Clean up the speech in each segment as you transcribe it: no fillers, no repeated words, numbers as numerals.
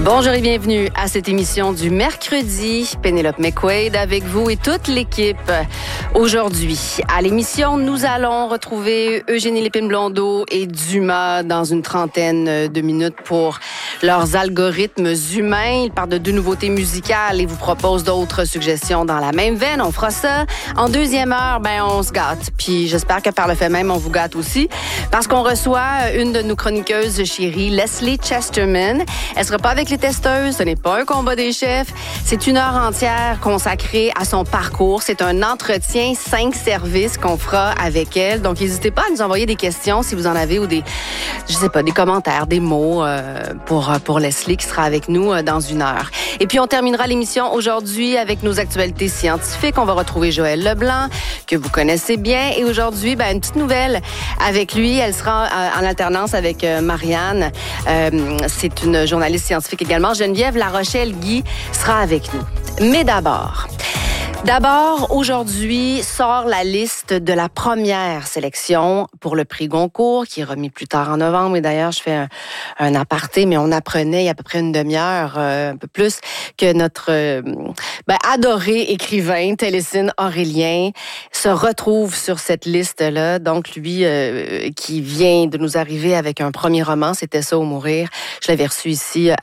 Bonjour et bienvenue à cette émission du mercredi. Pénélope McQuaid avec vous et toute l'équipe. Aujourd'hui, à l'émission, nous allons retrouver Eugénie Lépine-Blondeau et Dumas dans une trentaine de minutes pour leurs algorithmes humains. Ils parlent de deux nouveautés musicales et vous proposent d'autres suggestions dans la même veine. On fera ça. En deuxième heure, on se gâte. Puis j'espère que par le fait même, on vous gâte aussi parce qu'on reçoit une de nos chroniqueuses chéries, Leslie Chesterman. Elle sera pas avec les testeuses, ce n'est pas un combat des chefs. C'est une heure entière consacrée à son parcours. C'est un entretien 5 services qu'on fera avec elle. Donc, n'hésitez pas à nous envoyer des questions si vous en avez ou des commentaires, des mots pour Leslie qui sera avec nous dans une heure. Et puis, on terminera l'émission aujourd'hui avec nos actualités scientifiques. On va retrouver Joël Leblanc, que vous connaissez bien. Et aujourd'hui, une petite nouvelle avec lui. Elle sera en alternance avec Marianne. C'est une journaliste scientifique également. Geneviève Larochelle-Guy sera avec nous. Mais d'abord, aujourd'hui sort la liste de la première sélection pour le prix Goncourt, qui est remis plus tard en novembre. Et d'ailleurs, je fais un aparté, mais on apprenait il y a à peu près une demi-heure, un peu plus, que notre adoré écrivain, Télécine Aurélien, se retrouve sur cette liste-là. Donc, lui, qui vient de nous arriver avec un premier roman, C'était ça ou mourir. Je l'avais reçu ici à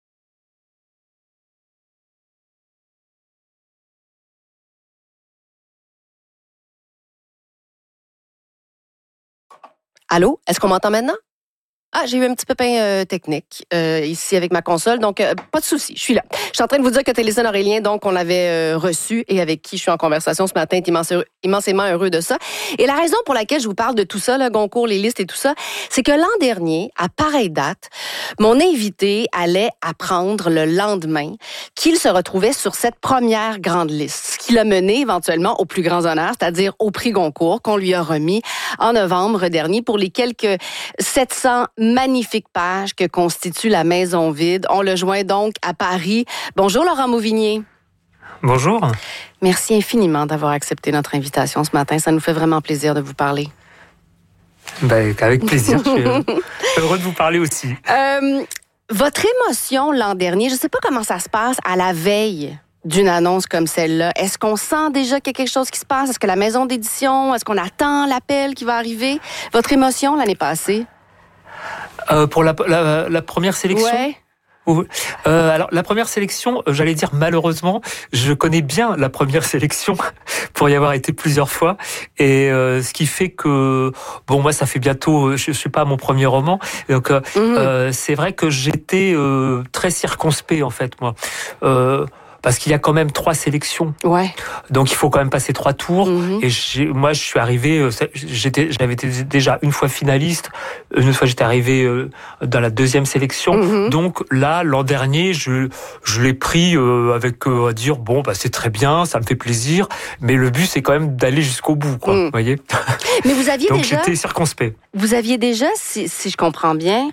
Allô? Est-ce qu'on m'entend maintenant? Ah, j'ai eu un petit pépin technique ici avec ma console, donc pas de souci, je suis là. Je suis en train de vous dire que Téléphone Aurélien, donc on l'avait reçu et avec qui je suis en conversation ce matin, est immensément heureux de ça. Et la raison pour laquelle je vous parle de tout ça, le Goncourt, les listes et tout ça, c'est que l'an dernier, à pareille date, mon invité allait apprendre le lendemain qu'il se retrouvait sur cette première grande liste, ce qui l'a mené éventuellement aux plus grands honneurs, c'est-à-dire au prix Goncourt qu'on lui a remis en novembre dernier pour les quelques 700 magnifiques pages que constitue La Maison vide. On le joint donc à Paris. Bonjour Laurent Mauvignier. Bonjour. Merci infiniment d'avoir accepté notre invitation ce matin. Ça nous fait vraiment plaisir de vous parler. Avec plaisir. Je suis heureux de vous parler aussi. Votre émotion l'an dernier, je ne sais pas comment ça se passe à la veille d'une annonce comme celle-là. Est-ce qu'on sent déjà qu'il y a quelque chose qui se passe? Est-ce que la maison d'édition, est-ce qu'on attend l'appel qui va arriver? Votre émotion l'année passée? Pour la première sélection? Ouais. Alors, la première sélection, j'allais dire malheureusement, je connais bien la première sélection pour y avoir été plusieurs fois. Et ce qui fait que, moi, ça fait bientôt, je suis pas à mon premier roman. Donc, c'est vrai que j'étais très circonspect, en fait, moi. Parce qu'il y a quand même 3 sélections. Ouais. Donc il faut quand même passer 3 tours. Et moi, je suis arrivé, j'avais été déjà une fois finaliste, une fois j'étais arrivé dans la 2e sélection. Donc là, l'an dernier, je l'ai pris avec à dire c'est très bien, ça me fait plaisir, mais le but c'est quand même d'aller jusqu'au bout, quoi. Vous voyez. Mais vous aviez donc déjà. J'étais circonspect. Vous aviez déjà, si je comprends bien,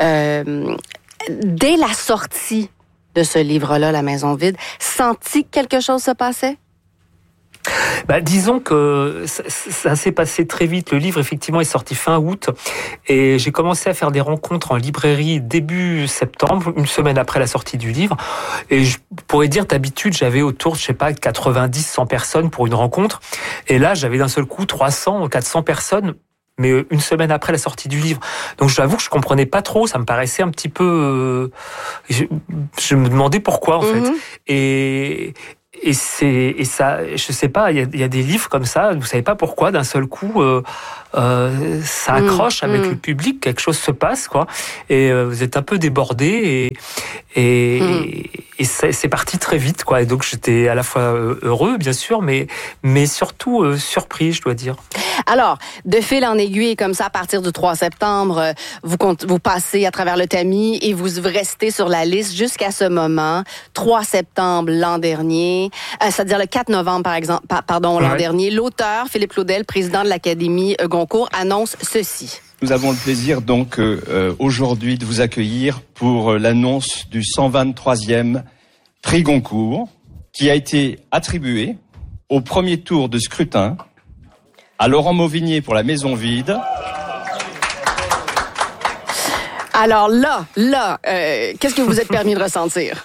dès la sortie de ce livre-là, La Maison vide, senti que quelque chose se passait? Disons que ça s'est passé très vite. Le livre, effectivement, est sorti fin août et j'ai commencé à faire des rencontres en librairie début septembre, une semaine après la sortie du livre. Et je pourrais dire, d'habitude, j'avais autour, 90, 100 personnes pour une rencontre. Et là, j'avais d'un seul coup 300, 400 personnes, mais une semaine après la sortie du livre. Donc j'avoue que je comprenais pas trop, ça me paraissait un petit peu... je me demandais pourquoi, en fait. Et ça, je sais pas, il y a des livres comme ça, vous savez pas pourquoi, d'un seul coup, ça accroche avec le public, quelque chose se passe, quoi. Et vous êtes un peu débordé et c'est parti très vite, quoi. Et donc j'étais à la fois heureux, bien sûr, mais surtout surpris, je dois dire. Alors, de fil en aiguille, comme ça, à partir du 3 septembre, vous passez à travers le tamis et vous restez sur la liste jusqu'à ce moment, 3 septembre l'an dernier, c'est-à-dire le 4 novembre, l'an dernier. L'auteur, Philippe Claudel, président de l'Académie Goncourt, annonce ceci. Nous avons le plaisir donc aujourd'hui de vous accueillir pour l'annonce du 123e prix Goncourt qui a été attribué au premier tour de scrutin à Laurent Mauvignier pour La Maison vide. Alors là, qu'est-ce que vous êtes permis de ressentir?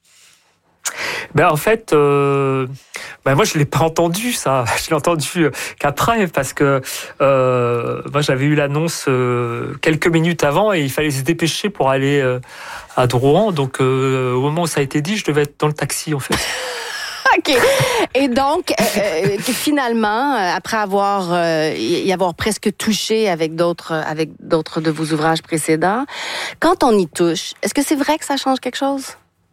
En fait, moi je l'ai pas entendu ça. Je l'ai entendu qu'après parce que moi j'avais eu l'annonce quelques minutes avant et il fallait se dépêcher pour aller à Drouan. Donc au moment où ça a été dit, je devais être dans le taxi en fait. OK. Et donc, finalement, après y avoir presque touché avec d'autres de vos ouvrages précédents, quand on y touche, est-ce que c'est vrai que ça change quelque chose?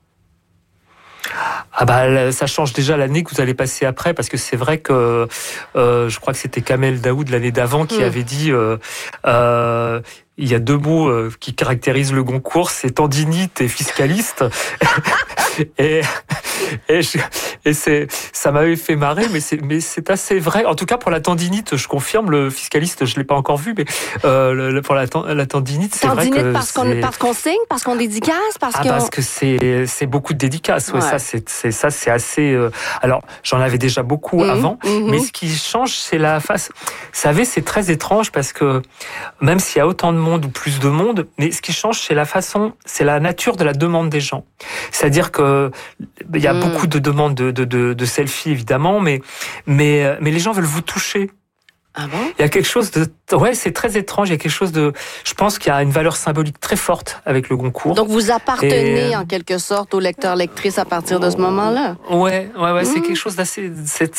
Ça change déjà l'année que vous allez passer après, parce que c'est vrai que je crois que c'était Kamel Daoud l'année d'avant qui avait dit il y a deux mots qui caractérisent le Goncourt, c'est tendinite et fiscaliste. et ça m'avait fait marrer, mais c'est assez vrai. En tout cas, pour la tendinite, je confirme, le fiscaliste, je l'ai pas encore vu, mais pour la tendinite, c'est vrai que parce qu'on signe, parce qu'on dédicace, parce que c'est beaucoup de dédicaces. Ouais. Ça c'est assez. Alors, j'en avais déjà beaucoup avant, mais ce qui change, c'est la face. Vous savez, c'est très étrange parce que même s'il y a autant de monde ou plus de monde, mais ce qui change, c'est la façon, c'est la nature de la demande des gens. C'est-à-dire que il y a beaucoup de demandes de selfies évidemment, mais les gens veulent vous toucher. Ah bon? Il y a quelque chose de... Ouais, c'est très étrange. Il y a quelque chose de... Je pense qu'il y a une valeur symbolique très forte avec le Goncourt. Donc, vous appartenez en quelque sorte aux lecteurs-lectrices à partir de ce moment-là? Ouais, c'est quelque chose d'assez...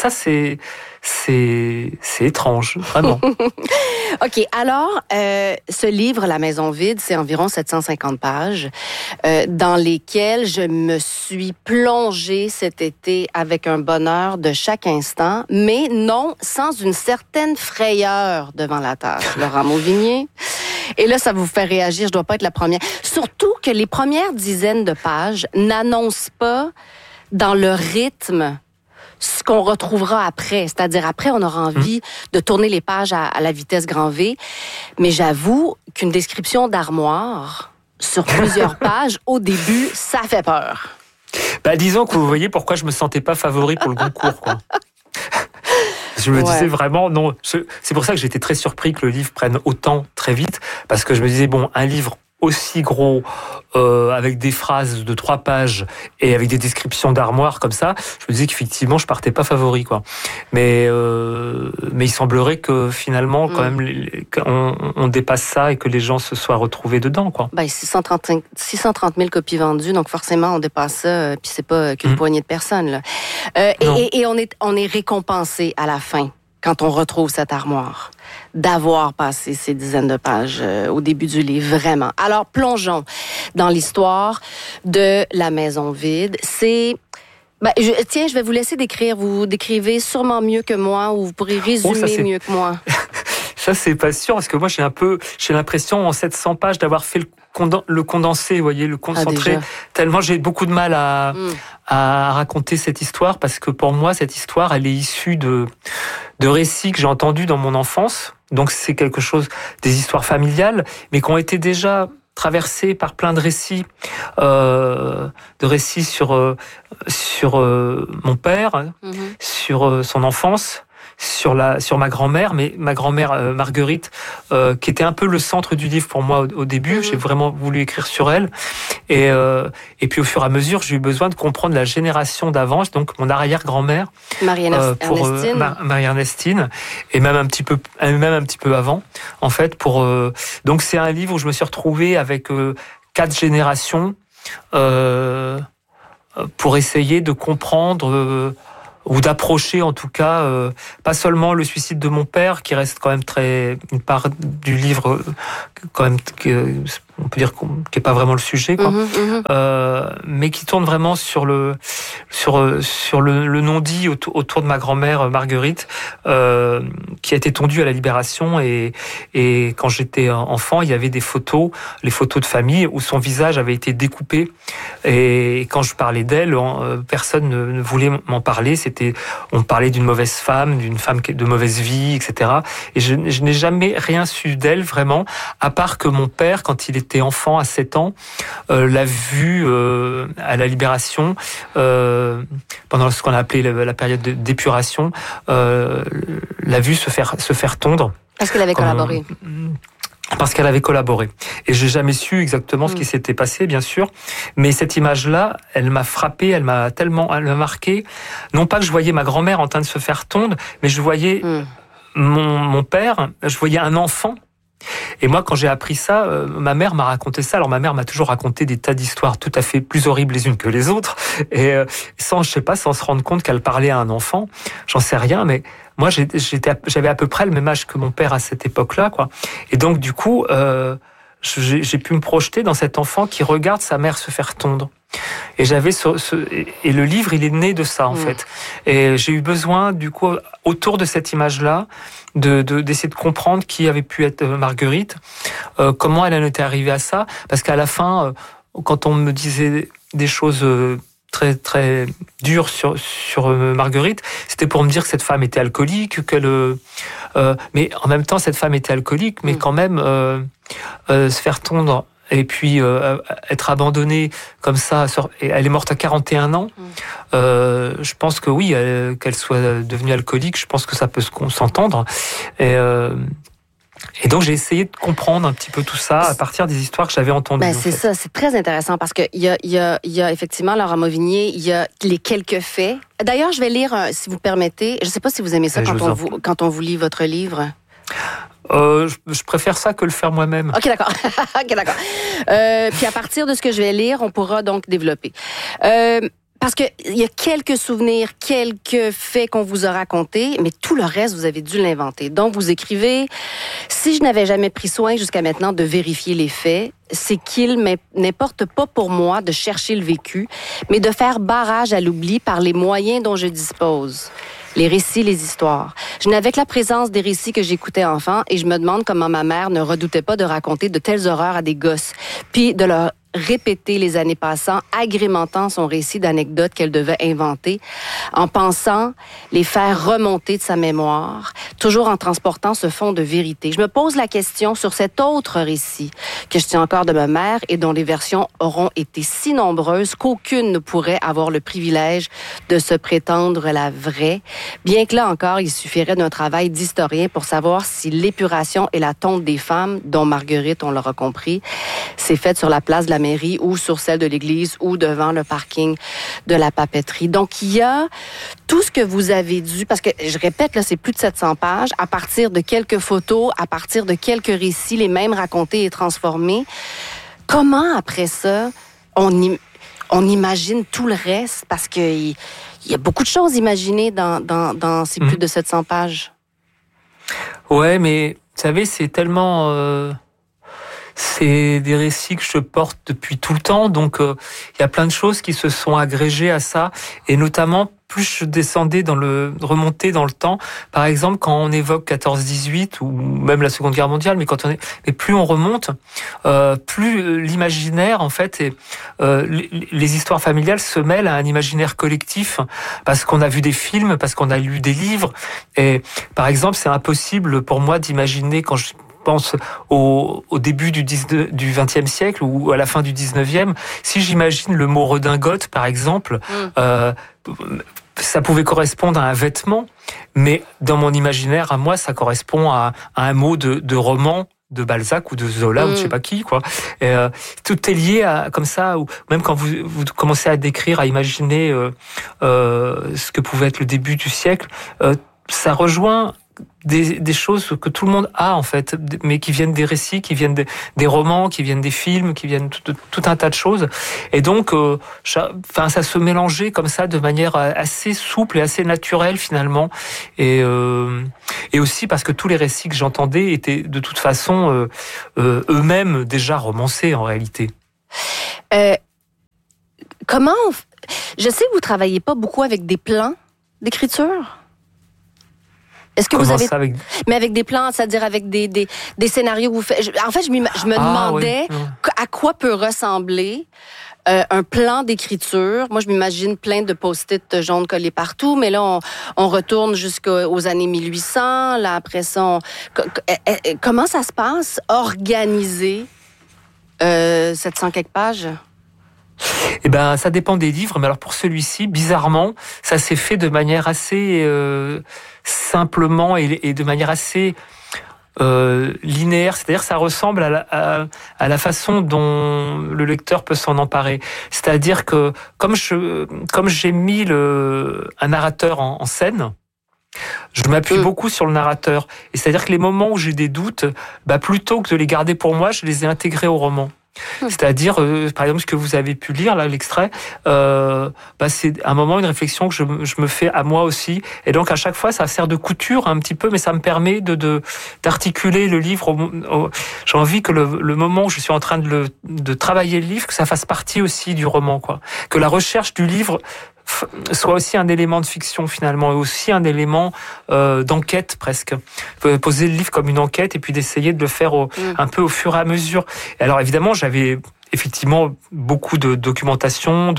C'est étrange, vraiment. OK, alors, ce livre, La Maison vide, c'est environ 750 pages dans lesquelles je me suis plongée cet été avec un bonheur de chaque instant, mais non sans une certaine frayeur devant la tâche. Laurent Mauvignier. Et là, ça vous fait réagir, je dois pas être la première. Surtout que les premières dizaines de pages n'annoncent pas dans le rythme ce qu'on retrouvera après. C'est-à-dire, après, on aura envie de tourner les pages à la vitesse grand V. Mais j'avoue qu'une description d'armoire sur plusieurs pages, au début, ça fait peur. Disons que vous voyez pourquoi je me sentais pas favori pour le Goncourt, quoi. Je me disais vraiment, non. C'est pour ça que j'étais très surpris que le livre prenne autant très vite, parce que je me disais, bon, un livre aussi gros, avec des phrases de 3 pages et avec des descriptions d'armoires comme ça, je me disais qu'effectivement, je partais pas favori, quoi. Mais il semblerait que finalement, quand même, on dépasse ça et que les gens se soient retrouvés dedans, quoi. 630 000 copies vendues, donc forcément, on dépasse ça, puis c'est pas qu'une poignée de personnes, là. Et on est récompensé à la fin, quand on retrouve cette armoire, d'avoir passé ces dizaines de pages au début du livre, vraiment. Alors, plongeons dans l'histoire de La Maison vide. C'est... je vais vous laisser décrire. Vous décrivez sûrement mieux que moi, ou vous pourrez résumer mieux que moi. Ça, c'est pas sûr, parce que moi, j'ai l'impression, en 700 pages, d'avoir fait le condensé, vous voyez, le concentré. Tellement j'ai beaucoup de mal à raconter cette histoire, parce que pour moi, cette histoire, elle est issue de récits que j'ai entendus dans mon enfance. Donc, c'est quelque chose, des histoires familiales, mais qui ont été déjà traversées par plein de récits, sur mon père, sur son enfance, sur ma grand-mère, mais ma grand-mère Marguerite, qui était un peu le centre du livre pour moi au début. J'ai vraiment voulu écrire sur elle, et puis au fur et à mesure, j'ai eu besoin de comprendre la génération d'avant, donc mon arrière-grand-mère, Marie-Ernestine, et même un petit peu avant, en fait. Donc c'est un livre où je me suis retrouvé avec 4 générations pour essayer de comprendre. Ou d'approcher en tout cas, pas seulement le suicide de mon père, qui reste quand même une part du livre, quand même, on peut dire qui est pas vraiment le sujet, quoi. Mais qui tourne vraiment sur le non-dit autour de ma grand-mère Marguerite, qui a été tondue à la Libération, et quand j'étais enfant, il y avait des photos, les photos de famille, où son visage avait été découpé, et quand je parlais d'elle, personne ne voulait m'en parler. On parlait d'une mauvaise femme, d'une femme de mauvaise vie, etc. Et je n'ai jamais rien su d'elle, vraiment, à part que mon père, quand il était enfant, à 7 ans, l'a vue à la Libération, pendant ce qu'on a appelé la période d'épuration, l'a vue se faire tondre. Parce qu'elle avait collaboré. parce qu'elle avait collaboré. Et j'ai jamais su exactement ce qui s'était passé, bien sûr. Mais cette image-là, elle m'a frappé, elle m'a marqué. Non pas que je voyais ma grand-mère en train de se faire tondre, mais je voyais mon père, je voyais un enfant. Et moi, quand j'ai appris ça, ma mère m'a raconté ça. Alors, ma mère m'a toujours raconté des tas d'histoires tout à fait plus horribles les unes que les autres. Et sans se rendre compte qu'elle parlait à un enfant. J'en sais rien, mais moi, j'avais à peu près le même âge que mon père à cette époque-là, quoi. Et donc, du coup, j'ai pu me projeter dans cet enfant qui regarde sa mère se faire tondre. Et et le livre, il est né de ça, en fait. Et j'ai eu besoin, du coup, autour de cette image-là, d'essayer de comprendre qui avait pu être Marguerite, comment elle en était arrivée à ça, parce qu'à la fin, quand on me disait des choses très très dures sur Marguerite, c'était pour me dire que cette femme était alcoolique, mais en même temps cette femme était alcoolique, mais quand même se faire tondre et puis être abandonnée comme ça, elle est morte à 41 ans. Je pense que oui, qu'elle soit devenue alcoolique, je pense que ça peut s'entendre. Et donc j'ai essayé de comprendre un petit peu tout ça à partir des histoires que j'avais entendues. C'est ça, c'est très intéressant parce que il y a effectivement Laura Mauvigné, il y a les quelques faits. D'ailleurs, je vais lire, si vous permettez. Je ne sais pas si vous aimez ça quand on vous lit votre livre. Je préfère ça que le faire moi-même. OK, d'accord. OK, d'accord. Puis à partir de ce que je vais lire, on pourra donc développer. Parce que il y a quelques souvenirs, quelques faits qu'on vous a racontés, mais tout le reste, vous avez dû l'inventer. Donc, vous écrivez « Si je n'avais jamais pris soin jusqu'à maintenant de vérifier les faits, c'est qu'il n'importe pas pour moi de chercher le vécu, mais de faire barrage à l'oubli par les moyens dont je dispose. » Les récits, les histoires. Je n'avais que la présence des récits que j'écoutais enfant et je me demande comment ma mère ne redoutait pas de raconter de telles horreurs à des gosses, puis de leur répéter les années passant, agrémentant son récit d'anecdotes qu'elle devait inventer, en pensant les faire remonter de sa mémoire, toujours en transportant ce fond de vérité. Je me pose la question sur cet autre récit que je tiens encore de ma mère et dont les versions auront été si nombreuses qu'aucune ne pourrait avoir le privilège de se prétendre la vraie, bien que là encore, il suffirait d'un travail d'historien pour savoir si l'épuration et la tonte des femmes, dont Marguerite, on l'aura compris, s'est faite sur la place de la mairie ou sur celle de l'église ou devant le parking de la papeterie. Donc, il y a tout ce que vous avez dû, parce que je répète, là, c'est plus de 700 pages, à partir de quelques photos, à partir de quelques récits, les mêmes racontés et transformés. Comment, après ça, on imagine tout le reste? Parce qu'il y a beaucoup de choses imaginées dans ces plus de 700 pages. Ouais, mais vous savez, c'est tellement... C'est des récits que je porte depuis tout le temps, donc il y a plein de choses qui se sont agrégées à ça, et notamment plus je remontais dans le temps. Par exemple, quand on évoque 14-18 ou même la Seconde Guerre mondiale, mais plus on remonte, plus l'imaginaire en fait, les histoires familiales se mêlent à un imaginaire collectif parce qu'on a vu des films, parce qu'on a lu des livres. Et par exemple, c'est impossible pour moi d'imaginer quand je pense au début du XXe siècle ou à la fin du XIXe, si j'imagine le mot redingote, par exemple, ça pouvait correspondre à un vêtement, mais dans mon imaginaire, à moi, ça correspond à un mot de roman de Balzac ou de Zola ou de je sais pas qui, quoi. Et, tout est lié à, comme ça, ou même quand vous commencez à décrire, à imaginer ce que pouvait être le début du siècle, ça rejoint des choses que tout le monde a en fait, mais qui viennent des récits, qui viennent des romans, qui viennent des films, qui viennent tout un tas de choses. Et donc, ça se mélangeait comme ça de manière assez souple et assez naturelle finalement. Et aussi parce que tous les récits que j'entendais étaient de toute façon eux-mêmes déjà romancés en réalité. Comment je sais que vous travaillez pas beaucoup avec des plans d'écriture. Est-ce que vous avez mais avec des plans, c'est-à-dire avec des scénarios que vous faites. En fait, je me demandais à quoi peut ressembler un plan d'écriture. Moi, je m'imagine plein de post-it jaunes collés partout, mais là, on retourne jusqu'aux années 1800. Là, après ça, comment ça se passe, organiser 700 quelques pages? Eh ben, ça dépend des livres, mais alors pour celui-ci, bizarrement, ça s'est fait de manière assez simplement et de manière assez linéaire, c'est-à-dire que ça ressemble à la façon dont le lecteur peut s'en emparer. C'est-à-dire que comme j'ai mis un narrateur en scène, je m'appuie beaucoup sur le narrateur. Et c'est-à-dire que les moments où j'ai des doutes, plutôt que de les garder pour moi, je les ai intégrés au roman. C'est-à-dire, par exemple, ce que vous avez pu lire, là, l'extrait, c'est un moment, une réflexion que je me fais à moi aussi. Et donc, à chaque fois, ça sert de couture un petit peu, mais ça me permet d'articuler le livre. J'ai envie que le moment où je suis en train de travailler le livre, que ça fasse partie aussi du roman, quoi. Que la recherche du livre soit aussi un élément de fiction finalement, et aussi un élément d'enquête presque. Poser le livre comme une enquête et puis d'essayer de le faire un peu au fur et à mesure. Et alors évidemment, j'avais effectivement beaucoup de documentation,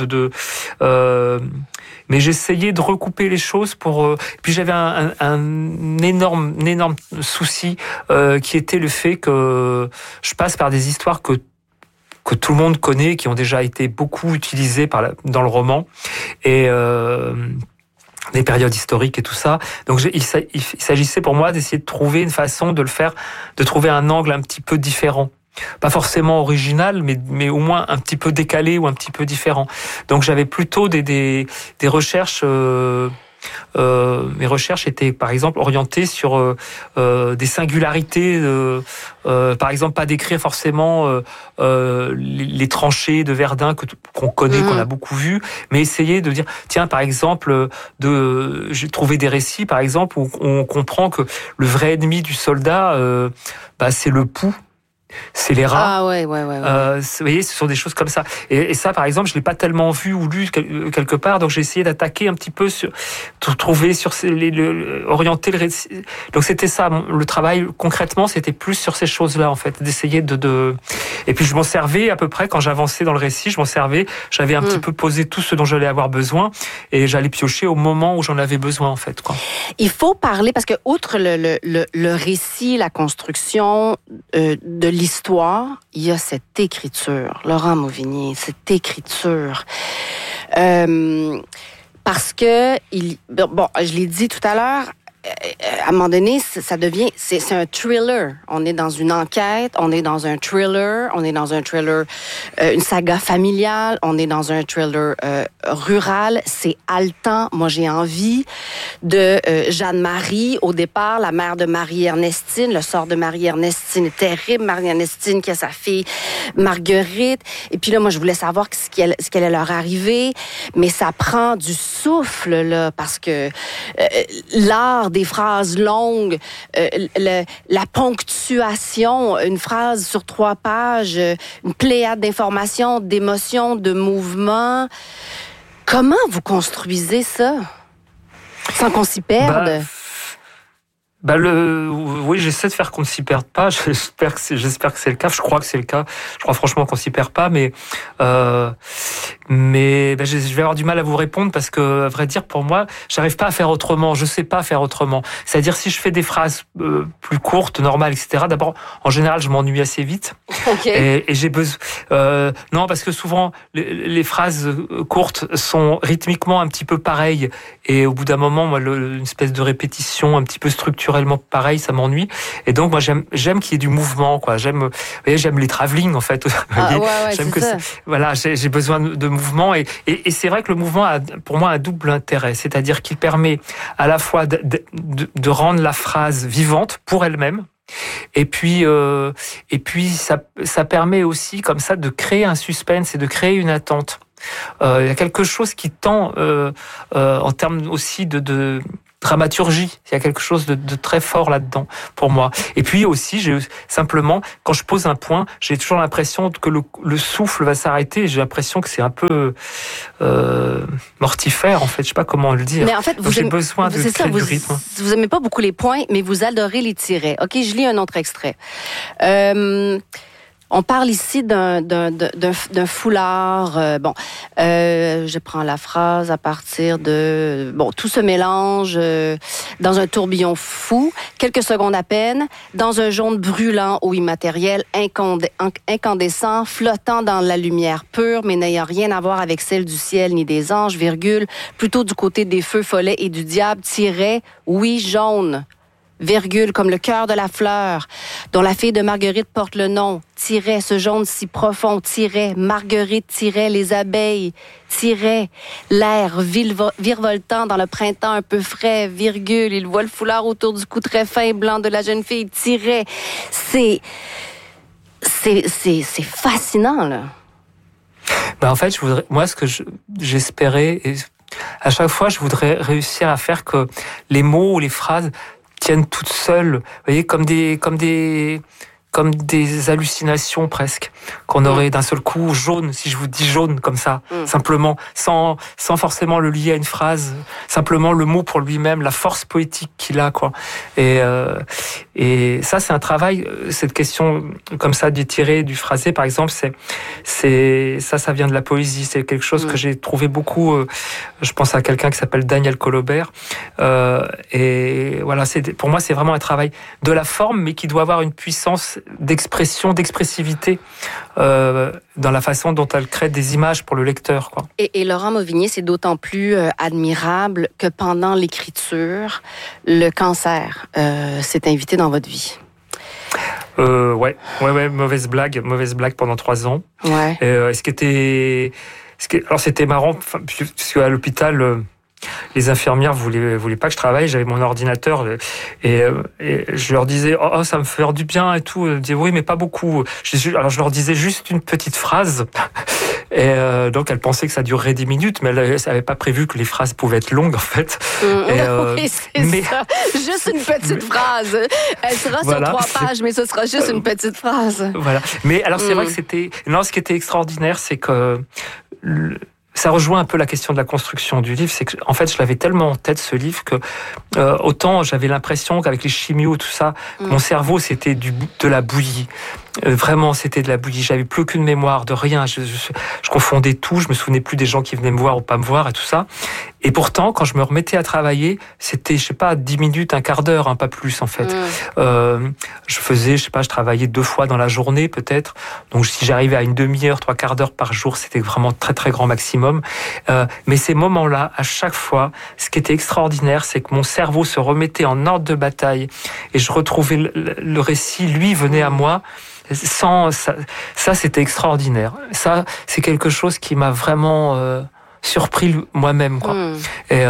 mais j'essayais de recouper les choses pour. Puis j'avais un énorme souci qui était le fait que je passe par des histoires que tout le monde connaît, qui ont déjà été beaucoup utilisées dans le roman, et des périodes historiques et tout ça. Donc il s'agissait pour moi d'essayer de trouver une façon de le faire, de trouver un angle un petit peu différent. Pas forcément original, mais au moins un petit peu décalé ou un petit peu différent. Donc j'avais plutôt des recherches... mes recherches étaient par exemple orientées sur des singularités, par exemple pas décrire forcément les tranchées de Verdun qu'on connaît, qu'on a beaucoup vu, mais essayer de dire tiens, par exemple, j'ai trouvé des récits par exemple où on comprend que le vrai ennemi du soldat c'est le pouls. C'est les rats. Ah ouais. Vous voyez, ce sont des choses comme ça. Et ça, par exemple, je l'ai pas tellement vu ou lu quelque part, donc j'ai essayé d'attaquer un petit peu orienter le récit. Donc c'était ça, le travail concrètement, c'était plus sur ces choses-là en fait, d'essayer Et puis je m'en servais à peu près quand j'avançais dans le récit, j'avais un petit peu posé tout ce dont j'allais avoir besoin et j'allais piocher au moment où j'en avais besoin en fait, quoi. Il faut parler parce que outre le récit, la construction de l'histoire, il y a cette écriture. Laurent Mauvigny, cette écriture. Parce que, je l'ai dit tout à l'heure, à un moment donné, c'est un thriller. On est dans une enquête, on est dans un thriller, une saga familiale, on est dans un thriller rural. C'est haletant. Moi, j'ai envie de Jeanne-Marie. Au départ, la mère de Marie-Ernestine, le sort de Marie-Ernestine est terrible. Marie-Ernestine qui a sa fille Marguerite. Et puis là, moi, je voulais savoir ce qui allait leur arriver. Mais ça prend du souffle, là, parce que l'art des phrases longues, la ponctuation, une phrase sur 3 pages, une pléiade d'informations, d'émotions, de mouvements. Comment vous construisez ça sans qu'on s'y perde? Oui, j'essaie de faire qu'on ne s'y perde pas. J'espère que c'est le cas. Je crois que c'est le cas. Je crois franchement qu'on s'y perd pas, mais je vais avoir du mal à vous répondre parce que, à vrai dire, pour moi, j'arrive pas à faire autrement. Je sais pas faire autrement. C'est-à-dire, si je fais des phrases plus courtes, normales, etc. D'abord, en général, je m'ennuie assez vite. Okay. Et j'ai besoin. Non, parce que souvent, les phrases courtes sont rythmiquement un petit peu pareilles. Et au bout d'un moment, moi, une espèce de répétition un petit peu structurellement pareil, ça m'ennuie. Et donc, moi, j'aime qu'il y ait du mouvement, quoi. J'aime les travelling, en fait. J'aime que j'ai besoin de mouvement. Et c'est vrai que le mouvement a, pour moi, un double intérêt. C'est-à-dire qu'il permet à la fois de rendre la phrase vivante pour elle-même. Et puis ça permet aussi, comme ça, de créer un suspense et de créer une attente. Il y a quelque chose qui tend, en termes aussi de dramaturgie. Il y a quelque chose de très fort là-dedans, pour moi. Et puis aussi, simplement, quand je pose un point, j'ai toujours l'impression que le souffle va s'arrêter. J'ai l'impression que c'est un peu mortifère, en fait. Je sais pas comment le dire. Mais en fait, j'ai besoin de créer du rythme. Vous aimez pas beaucoup les points, mais vous adorez les tirets. OK, je lis un autre extrait. On parle ici d'un foulard. Je prends la phrase à partir de... tout se mélange dans un tourbillon fou, quelques secondes à peine, dans un jaune brûlant ou immatériel, incandescent, flottant dans la lumière pure, mais n'ayant rien à voir avec celle du ciel ni des anges, virgule, plutôt du côté des feux follets et du diable, tiret, oui, jaune. virgule, comme le cœur de la fleur, dont la fille de Marguerite porte le nom, tiret, ce jaune si profond, tiret, Marguerite, tiret, les abeilles, tiret, l'air virevoltant dans le printemps un peu frais, virgule, il voit le foulard autour du cou très fin blanc de la jeune fille, tiret. C'est fascinant, là. Ben en fait, moi, ce que j'espérais, et à chaque fois, je voudrais réussir à faire que les mots ou les phrases tiennent toutes seules, vous voyez, comme des hallucinations presque, qu'on aurait d'un seul coup jaune, si je vous dis jaune comme ça, simplement, sans forcément le lier à une phrase, simplement le mot pour lui-même, la force poétique qu'il a, quoi. Et ça, c'est un travail, cette question comme ça du tiré, du phrasé, par exemple, ça vient de la poésie, c'est quelque chose que j'ai trouvé beaucoup, je pense à quelqu'un qui s'appelle Daniel Colobert, et voilà, pour moi, c'est vraiment un travail de la forme, mais qui doit avoir une puissance d'expression, d'expressivité dans la façon dont elle crée des images pour le lecteur, quoi. Et Laurent Mauvignier, c'est d'autant plus admirable que pendant l'écriture, le cancer s'est invité dans votre vie. Ouais, mauvaise blague pendant 3 ans. Ouais. Alors c'était marrant, puisque à l'hôpital, les infirmières voulaient pas que je travaille. J'avais mon ordinateur et je leur disais oh ça me fait du bien et tout. Elles me disaient oui mais pas beaucoup. Alors je leur disais juste une petite phrase et donc elles pensaient que ça durerait 10 minutes, mais elles n'avaient pas prévu que les phrases pouvaient être longues en fait. Oui, c'est ça. Juste une petite phrase. Elle sera sur 3 pages, mais ce sera juste une petite phrase. Voilà. Mais alors c'est vrai que ce qui était extraordinaire, c'est que ça rejoint un peu la question de la construction du livre, c'est que en fait je l'avais tellement en tête ce livre que autant j'avais l'impression qu'avec les chimios tout ça, mon cerveau c'était de la bouillie. Vraiment, c'était de la bouillie. J'avais plus aucune mémoire de rien. Je confondais tout. Je me souvenais plus des gens qui venaient me voir ou pas me voir et tout ça. Et pourtant, quand je me remettais à travailler, c'était, 10 minutes, un quart d'heure, pas plus en fait. Je travaillais 2 fois dans la journée peut-être. Donc si j'arrivais à une demi-heure, 3 quarts d'heure par jour, c'était vraiment très très grand maximum. Mais ces moments-là, à chaque fois, ce qui était extraordinaire, c'est que mon cerveau se remettait en ordre de bataille et je retrouvais le récit, lui venait à moi. Ça, c'était extraordinaire. Ça, c'est quelque chose qui m'a vraiment surpris moi-même, quoi. Et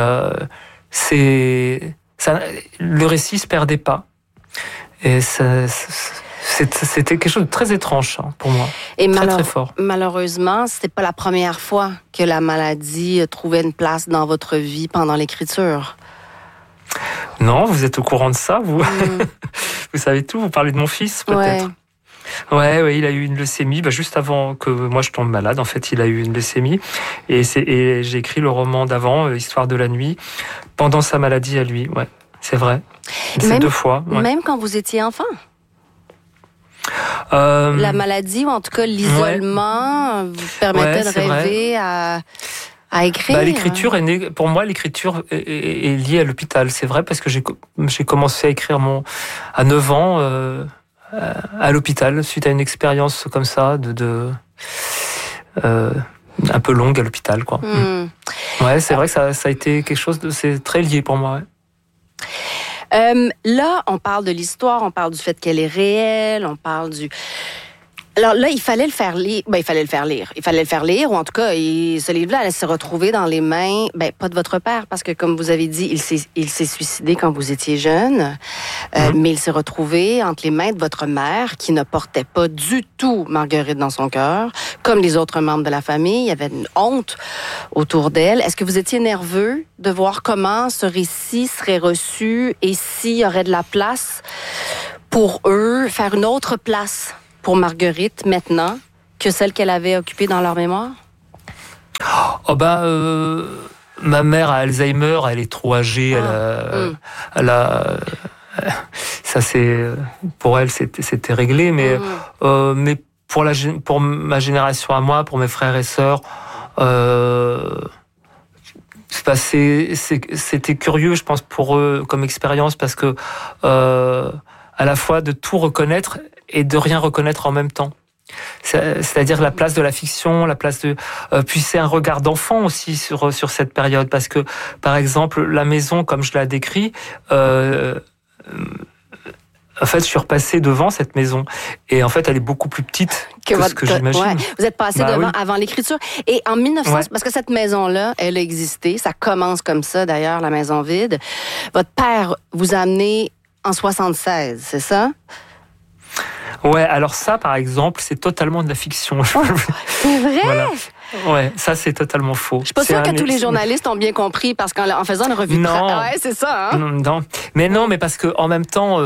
le récit se perdait pas. Et c'était quelque chose de très étrange pour moi. Et très fort. Malheureusement, c'était pas la première fois que la maladie trouvait une place dans votre vie pendant l'écriture. Non, vous êtes au courant de ça, vous. Vous savez tout. Vous parlez de mon fils, peut-être. Ouais, il a eu une leucémie, juste avant que moi je tombe malade. En fait, il a eu une leucémie et j'ai écrit le roman d'avant, Histoire de la nuit, pendant sa maladie à lui. Ouais, c'est vrai. C'est 2 fois. Ouais. Même quand vous étiez enfant. La maladie ou en tout cas l'isolement vous permettait de rêver à écrire. L'écriture est née. Pour moi, l'écriture est liée à l'hôpital. C'est vrai parce que j'ai commencé à écrire à 9 ans. À l'hôpital, suite à une expérience comme ça, un peu longue à l'hôpital, quoi. Ouais, c'est vrai que ça a été quelque chose c'est très lié pour moi. Ouais. Là, on parle de l'histoire, on parle du fait qu'elle est réelle, on parle du... Alors là, il fallait le faire lire. Il fallait le faire lire, ou en tout cas, ce livre-là allait se retrouver dans les mains, pas de votre père, parce que comme vous avez dit, il s'est suicidé quand vous étiez jeune, mais il s'est retrouvé entre les mains de votre mère, qui ne portait pas du tout Marguerite dans son cœur, comme les autres membres de la famille. Il y avait une honte autour d'elle. Est-ce que vous étiez nerveux de voir comment ce récit serait reçu et s'il y aurait de la place pour eux, faire une autre place pour Marguerite maintenant que celle qu'elle avait occupée dans leur mémoire? Ma mère a Alzheimer, elle est trop âgée, ça c'est pour elle c'était réglé, mais pour ma génération à moi, pour mes frères et sœurs, c'était curieux, je pense, pour eux comme expérience, parce que à la fois de tout reconnaître et de rien reconnaître en même temps. C'est-à-dire la place de la fiction, la place de... puis c'est un regard d'enfant aussi sur cette période, parce que, par exemple, la maison, comme je l'ai décrit, en fait, je suis repassé devant cette maison. Et en fait, elle est beaucoup plus petite que ce que j'imagine. Ouais, vous êtes passé devant avant l'écriture. Et en 1900, parce que cette maison-là, elle a existé. Ça commence comme ça, d'ailleurs, la maison vide. Votre père vous a amené en 76, c'est ça? Ouais, alors ça, par exemple, c'est totalement de la fiction. C'est vrai? Voilà. Ouais, ça c'est totalement faux. Je suis pas sûre que tous les journalistes ont bien compris parce qu'en faisant la revue de presse. Ouais, c'est ça. Hein? Non, mais parce que en même temps,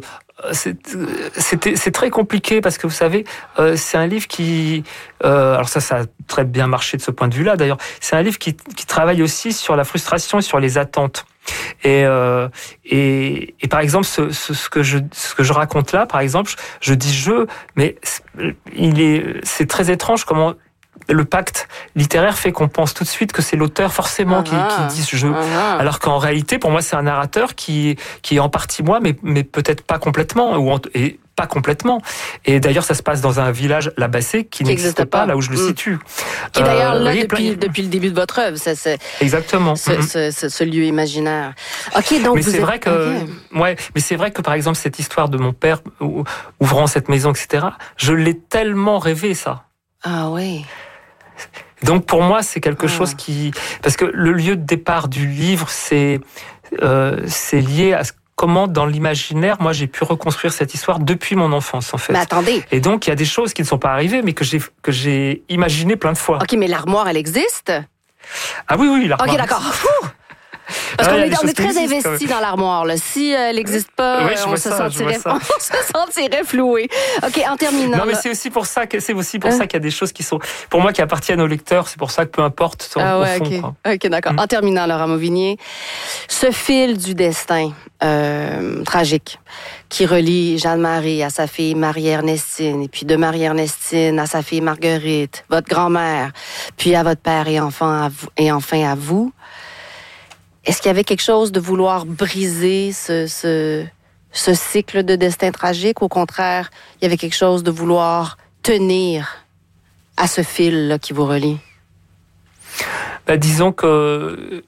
c'est très compliqué parce que vous savez, c'est un livre qui, alors ça a très bien marché de ce point de vue-là. D'ailleurs, c'est un livre qui travaille aussi sur la frustration et sur les attentes. Et par exemple, ce que je raconte là, par exemple, je dis mais c'est très étrange comment le pacte littéraire fait qu'on pense tout de suite que c'est l'auteur forcément qui dit ce jeu. Alors qu'en réalité, pour moi, c'est un narrateur qui est en partie moi, mais peut-être pas complètement, et pas complètement. Et d'ailleurs, ça se passe dans un village, la Bassée, qui n'existe pas là où je le situe. Qui est d'ailleurs là depuis le début de votre œuvre. Exactement. Ce lieu imaginaire. Ok, donc mais c'est vrai que, mais c'est vrai que par exemple cette histoire de mon père ouvrant cette maison, etc. Je l'ai tellement rêvé ça. Ah oui. Donc pour moi, c'est quelque chose parce que le lieu de départ du livre, c'est lié à comment dans l'imaginaire, moi j'ai pu reconstruire cette histoire depuis mon enfance en fait. Mais attendez. Et donc il y a des choses qui ne sont pas arrivées, mais que j'ai imaginé plein de fois. Ok, mais l'armoire, elle existe? Ah oui, l'armoire. Ok, d'accord. Parce qu'on est très investi dans l'armoire. Là. Si elle n'existe pas, on se sentirait floué. OK, en terminant. Non, mais c'est aussi pour ça qu'il y a des choses qui sont, pour moi, qui appartiennent au lecteur. C'est pour ça que peu importe au fond. OK, d'accord. En terminant, Laurent Mauvignier, ce fil du destin tragique qui relie Jeanne-Marie à sa fille Marie-Ernestine, et puis de Marie-Ernestine à sa fille Marguerite, votre grand-mère, puis à votre père et enfin à vous. Est-ce qu'il y avait quelque chose de vouloir briser ce cycle de destin tragique? Ou au contraire, il y avait quelque chose de vouloir tenir à ce fil qui vous relie? Disons que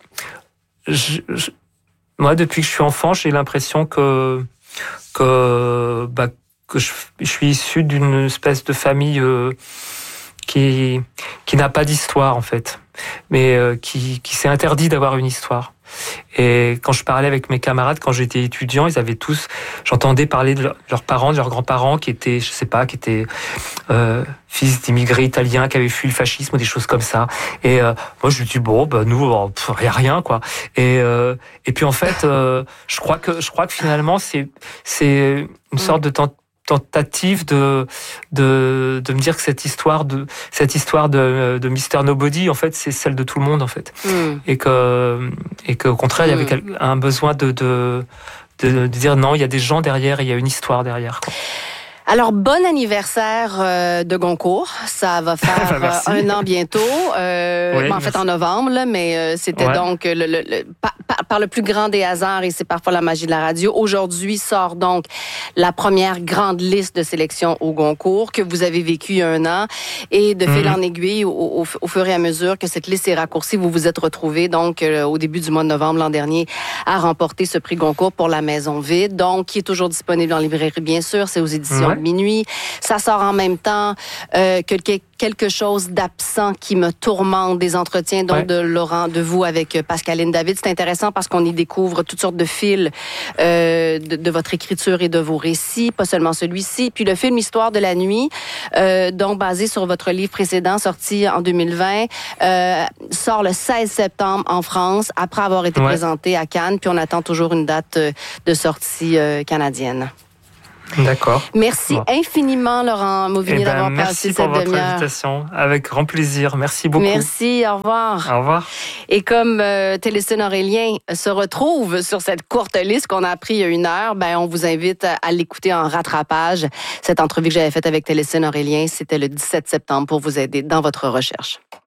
moi, depuis que je suis enfant, j'ai l'impression que je suis issu d'une espèce de famille qui n'a pas d'histoire en fait, mais qui s'est interdit d'avoir une histoire. Et quand je parlais avec mes camarades, quand j'étais étudiant, j'entendais parler de leurs parents, de leurs grands-parents qui étaient, fils d'immigrés italiens qui avaient fui le fascisme ou des choses comme ça. Et moi, je me dis nous, y a rien quoi. Et puis en fait, je crois que finalement, c'est une sorte de tentative de me dire que cette histoire de Mr. Nobody en fait c'est celle de tout le monde en fait et qu'au contraire il y avait un besoin de dire non, il y a des gens derrière et il y a une histoire derrière quoi. Alors, bon anniversaire de Goncourt. Ça va faire 1 an bientôt. En fait, en novembre, là, mais c'était donc par le plus grand des hasards, et c'est parfois la magie de la radio. Aujourd'hui sort donc la première grande liste de sélection au Goncourt que vous avez vécu il y a 1 an. Et de fil en aiguille, au fur et à mesure que cette liste est raccourcie, vous vous êtes retrouvés donc au début du mois de novembre l'an dernier à remporter ce prix Goncourt pour La Maison vide, donc qui est toujours disponible en librairie, bien sûr. C'est aux éditions de Minuit. Ça sort en même temps que quelque chose d'absent qui me tourmente, des entretiens donc de vous avec Pascaline David. C'est intéressant parce qu'on y découvre toutes sortes de fils de votre écriture et de vos récits, pas seulement celui-ci. Puis le film Histoire de la nuit, donc basé sur votre livre précédent sorti en 2020, sort le 16 septembre en France après avoir été présenté à Cannes. Puis on attend toujours une date de sortie canadienne. D'accord. Merci infiniment, Laurent Mauvignier, d'avoir passé cette demi-heure. Merci pour votre invitation. Avec grand plaisir. Merci beaucoup. Merci. Au revoir. Au revoir. Et comme Télécine Aurélien se retrouve sur cette courte liste qu'on a appris il y a 1 heure, on vous invite à l'écouter en rattrapage. Cette entrevue que j'avais faite avec Télécine Aurélien, c'était le 17 septembre pour vous aider dans votre recherche.